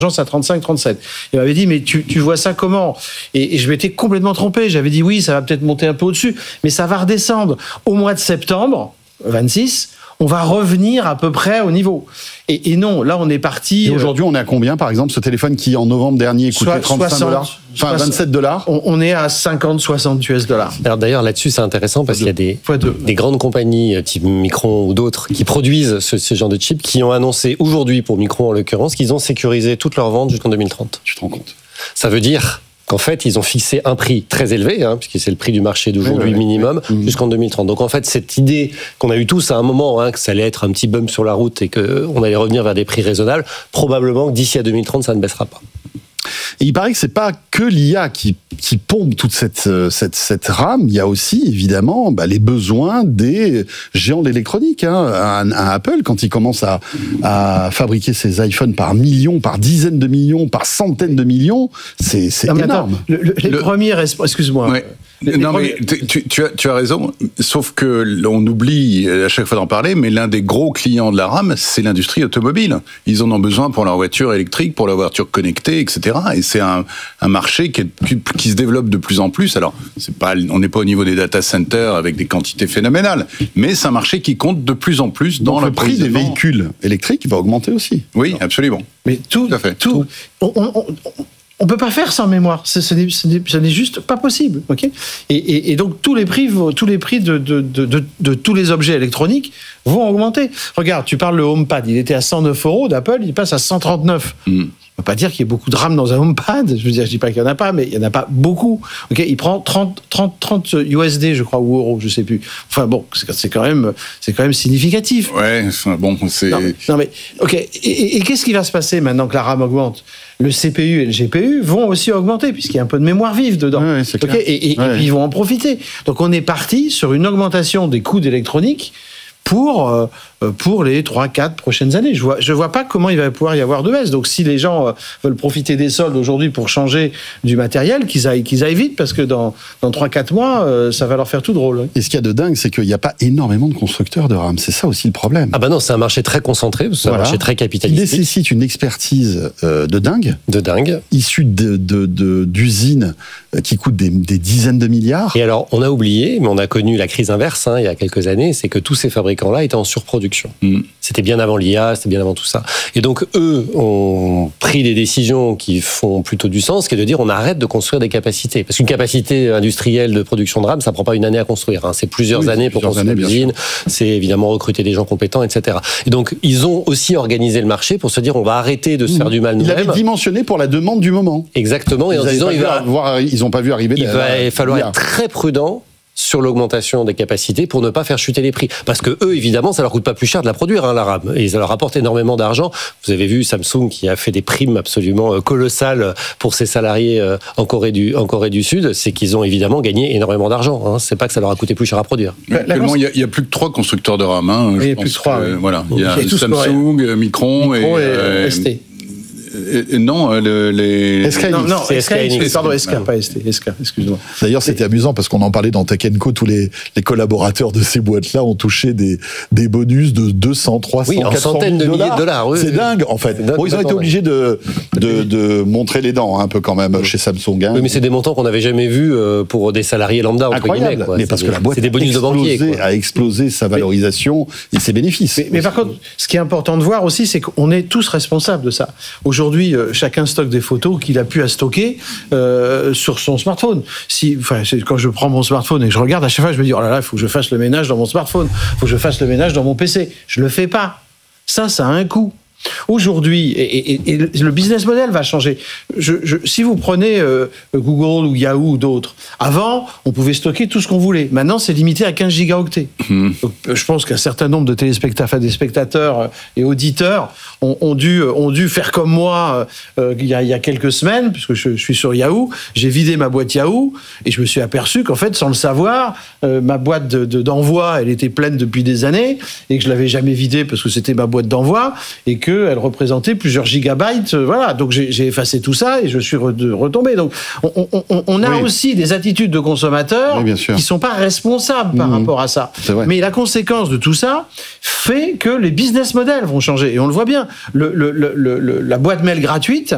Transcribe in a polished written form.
à 35-37. Il m'avait dit, mais tu vois ça comment ? Et je m'étais complètement trompé. J'avais dit, oui, ça va peut-être monter un peu au-dessus, mais ça va redescendre. Au mois de septembre, 26, on va revenir à peu près au niveau. Et non, là, on est parti... Et aujourd'hui, on est à combien, par exemple, ce téléphone qui, en novembre dernier, coûtait $35, enfin $27 ? On est à 50-60 $. Alors d'ailleurs, là-dessus, c'est intéressant parce qu'il y a des grandes compagnies, type Micron ou d'autres, qui produisent ce genre de chips, qui ont annoncé aujourd'hui, pour Micron en l'occurrence, qu'ils ont sécurisé toutes leurs ventes jusqu'en 2030. Tu te rends compte ? Ça veut dire qu'en fait, ils ont fixé un prix très élevé, puisque c'est le prix du marché d'aujourd'hui minimum, jusqu'en 2030. Donc en fait, cette idée qu'on a eu tous à un moment, que ça allait être un petit bump sur la route et qu'on allait revenir vers des prix raisonnables, probablement que d'ici à 2030, ça ne baissera pas. Et il paraît que c'est pas que l'IA qui pompe toute cette rame. Il y a aussi évidemment les besoins des géants de l'électronique. Un Apple, quand il commence à fabriquer ses iPhones par millions, par dizaines de millions, par centaines de millions, c'est énorme. Les premiers, excuse-moi. Ouais. Non, mais tu as raison, sauf que on oublie à chaque fois d'en parler, mais l'un des gros clients de la RAM, c'est l'industrie automobile. Ils en ont besoin pour leur voiture électrique, pour leur voiture connectée, etc. Et c'est un marché qui se développe de plus en plus. Alors, on n'est pas au niveau des data centers avec des quantités phénoménales, mais c'est un marché qui compte de plus en plus dans le prix des véhicules électriques va augmenter aussi. Oui, absolument. Mais tout à fait. On peut pas faire sans mémoire. Ce n'est juste pas possible. Ok. Et donc tous les prix de tous les objets électroniques vont augmenter. Regarde, tu parles le HomePad. Il était à 109 € d'Apple, il passe à 139. On peut pas dire qu'il y ait beaucoup de RAM dans un HomePad. Je dis pas qu'il y en a pas, mais il y en a pas beaucoup. Ok. Il prend 30 USD, je crois, ou euros, je sais plus. Enfin bon, c'est quand même significatif. Ouais. Enfin bon, c'est. Non mais ok. Et qu'est-ce qui va se passer maintenant que la RAM augmente ? Le CPU et le GPU vont aussi augmenter, puisqu'il y a un peu de mémoire vive dedans. Oui, c'est clair. Et puis ils vont en profiter. Donc on est parti sur une augmentation des coûts d'électronique pour les 3-4 prochaines années. Je vois pas comment il va pouvoir y avoir de baisse. Donc si les gens veulent profiter des soldes aujourd'hui pour changer du matériel, qu'ils aillent vite, parce que dans 3-4 mois, ça va leur faire tout drôle. Et ce qu'il y a de dingue, c'est qu'il n'y a pas énormément de constructeurs de RAM. C'est ça aussi le problème. Ah bah non, c'est un marché très concentré, c'est un marché très capitalistique. Il nécessite une expertise de dingue. Issue d'usines qui coûtent des dizaines de milliards. Et alors, on a oublié, mais on a connu la crise inverse il y a quelques années, c'est que tous ces fabricants-là étaient en surproduction. C'était bien avant l'IA, c'était bien avant tout ça. Et donc, eux ont pris des décisions qui font plutôt du sens, qui est de dire on arrête de construire des capacités. Parce qu'une capacité industrielle de production de RAM, ça prend pas une année à construire. C'est plusieurs années pour construire l'usine. C'est évidemment recruter des gens compétents, etc. Et donc, ils ont aussi organisé le marché pour se dire on va arrêter de se faire du mal nous-mêmes. Ils l'avaient dimensionné pour la demande du moment. Exactement. Et en disant ils n'ont pas vu arriver. Il va falloir être très prudent sur l'augmentation des capacités pour ne pas faire chuter les prix. Parce que eux, évidemment, ça leur coûte pas plus cher de la produire, la RAM. Et ça leur rapporte énormément d'argent. Vous avez vu Samsung qui a fait des primes absolument colossales pour ses salariés en Corée du Sud. C'est qu'ils ont évidemment gagné énormément d'argent. C'est pas que ça leur a coûté plus cher à produire. Il y a plus que 3 constructeurs de RAM. Il y a plus que 3. Voilà. Il y a Samsung, Micron et ST. Non, SK Hynix. Pardon, SK, pas ST. SK, excuse-moi. D'ailleurs, c'était amusant parce qu'on en parlait dans Tech & Co. Tous les collaborateurs de ces boîtes-là ont touché des bonus de 200, 300, 400 centaines de milliers de dollars. Oui, c'est dingue, en fait. Ils ont été obligés de montrer les dents, un peu quand même, chez Samsung. Oui, mais c'est des montants qu'on n'avait jamais vus pour des salariés lambda, entre guillemets. Mais parce que la boîte c'est des bonus de banquier, a explosé sa valorisation et ses bénéfices. Mais par contre, ce qui est important de voir aussi, c'est qu'on est tous responsables de ça. Aujourd'hui, chacun stocke des photos qu'il a pu à stocker sur son smartphone. Quand je prends mon smartphone et que je regarde, à chaque fois, je me dis, oh là là, il faut que je fasse le ménage dans mon smartphone, il faut que je fasse le ménage dans mon PC. Je le fais pas. Ça a un coût. Aujourd'hui, et le business model va changer. Si vous prenez Google ou Yahoo ou d'autres, avant, on pouvait stocker tout ce qu'on voulait. Maintenant, c'est limité à 15 gigaoctets. Donc, je pense qu'un certain nombre de des spectateurs et auditeurs ont dû faire comme moi il y a quelques semaines, puisque je suis sur Yahoo. J'ai vidé ma boîte Yahoo et je me suis aperçu qu'en fait, sans le savoir, ma boîte d'envoi, elle était pleine depuis des années et que je l'avais jamais vidée parce que c'était ma boîte d'envoi et que elle représentait plusieurs gigabytes, voilà. Donc j'ai effacé tout ça et je suis retombé. Donc on a aussi des attitudes de consommateurs qui sont pas responsables par rapport à ça. Mais la conséquence de tout ça fait que les business models vont changer et on le voit bien. La boîte mail gratuite,